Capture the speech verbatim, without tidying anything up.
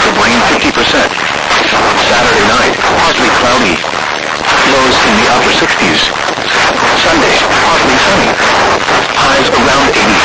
for brain fifty percent. Saturday night, partly cloudy. Lows in the upper sixties. Sunday, partly sunny. Highs around eighty.